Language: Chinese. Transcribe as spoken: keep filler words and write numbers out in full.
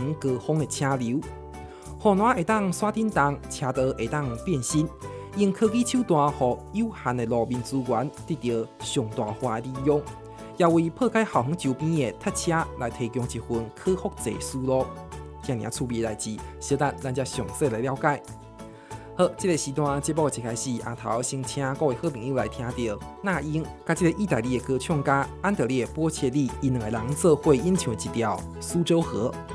长高峰的车流。护栏会当刷震动，车道会当变新，用科技手段，让有限的路面资源得到上大化利用，也为破解校园周边的塞车来提供一份可复制思路。这样趣味的代志，小等咱才详细来了解。好，这个时段节目一开始，阿头先请各位好朋友来听到那英甲这个意大利的歌唱家安德烈波切利，因两个人做伙演唱一条《苏州河》。